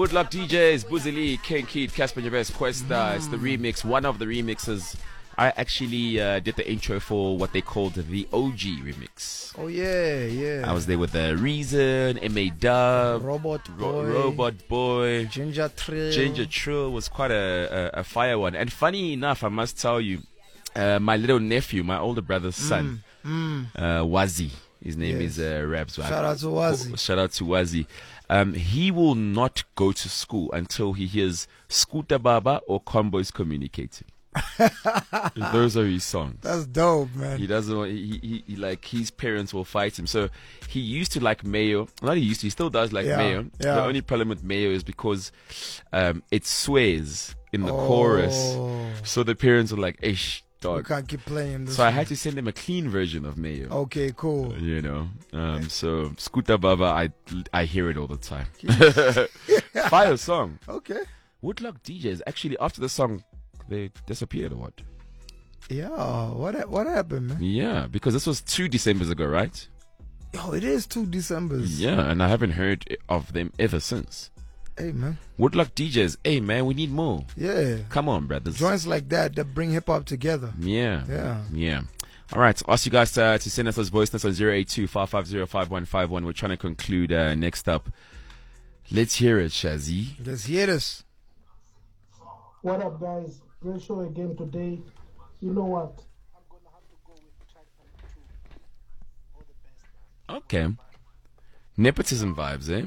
Good luck DJs, Buzili, Ken Keith, Casper Nyebes, Questa. It's the remix, one of the remixes. I actually did the intro for what they called the OG remix. Oh yeah. I was there with Reason, M.A. Dub, Robot Boy, Ginger Trill. Ginger Trill was quite a fire one. And funny enough, I must tell you, my little nephew, my older brother's son, Wazi, his name is Rabs. Shout out to Wazi. Shout out to Wazi. He will not go to school until he hears Scooter Baba or Conboys Communicating. Those are his songs. That's dope, man. He doesn't want, he like his parents will fight him. So he used to like Mayo. Not he used to, he still does like Mayo. Yeah. The only problem with Mayo is because it swears in the chorus. So the parents are like, "Ish, dog. We can't keep playing this." So I had to send him a clean version of Mayo. Okay, cool. You know. So Scooter Baba, I hear it all the time. Fire song. Okay. Woodlock DJs, actually after the song they disappeared or what? Yeah, what happened, man? Yeah, because this was 2 Decembers ago, right? Oh, it is 2 Decembers. Yeah, and I haven't heard of them ever since. Hey, man. Woodlock DJs, hey, man, we need more. Yeah. Come on, brothers. Joints like that bring hip-hop together. Yeah. All right, ask you guys to send us those voice notes on 082-550-5151. We're trying to conclude next up. Let's hear it, Shazzy. Let's hear this. What up, guys? Great show again today. You know what? I'm going to have to go with track number 2. All the best, man. Okay. Nepotism vibes, eh?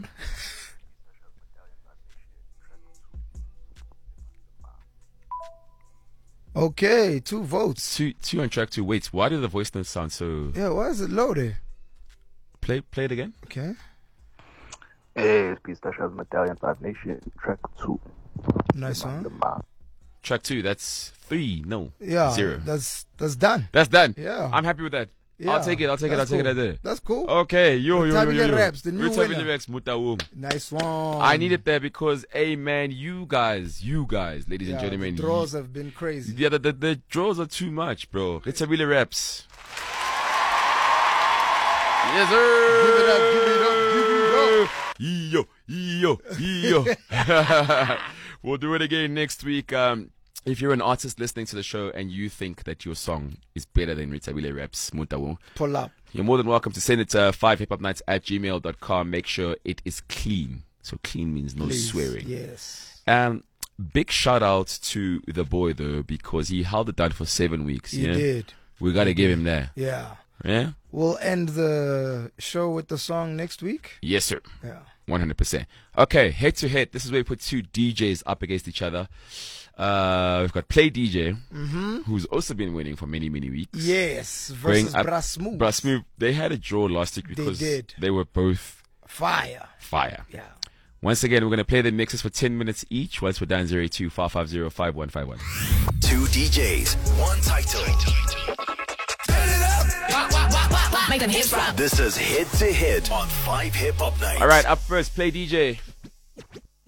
Okay, 2 votes. Two on track 2. Wait, why do the voice notes sound so... Yeah, why is it loaded? Play it again? Okay. Hey, it's Peace Stash Medallion 5 Nation, track 2. Nice one. Track 2, that's 3, no. Yeah, 0. That's done. That's done. Yeah. I'm happy with that. Yeah, I'll take it that's right cool. there. That's cool. Okay, yo. Tabile Raps, the new Tabile winner. Raps, Mutawum. Nice one. I need it there because, hey man, you guys, ladies and gentlemen. The draws have been crazy. Yeah, the draws are too much, bro. It's Tabile Raps. Yes, sir. Give it up. Yo. We'll do it again next week. If you're an artist listening to the show and you think that your song is better than Ritabile Raps, Mutawo, Pull up. you're more than welcome to send it to 5hiphopnights@gmail.com. Make sure it is clean. So clean means no swearing. Yes. Big shout out to the boy though, because he held it down for 7 weeks. He did. We got to give him that. Yeah. Yeah? We'll end the show with the song next week. Yes, sir. Yeah. 100%. Okay, head to head. This is where we put 2 DJs up against each other. We've got Play DJ, who's also been winning for many, many weeks. Yes, versus Brasmooth. Brasmooth, they had a draw last week because they were both fire. Yeah. Once again, we're going to play the mixes for 10 minutes each. Once we're done, 082-550-5151. 2 DJs, 1 title. Turn it up. Make them hit drop. This is Head to Head on 5 Hip Hop Nights. All right, up first, Play DJ.